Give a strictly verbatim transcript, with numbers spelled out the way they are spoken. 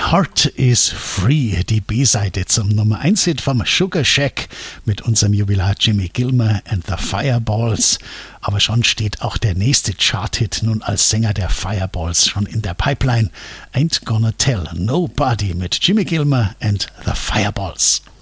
Heart is Free, die B-Seite zum Nummer eins Hit vom Sugar Shack mit unserem Jubilar Jimmy Gilmer and the Fireballs. Aber schon steht auch der nächste Chart-Hit nun als Sänger der Fireballs schon in der Pipeline. Ain't Gonna Tell Nobody mit Jimmy Gilmer and the Fireballs.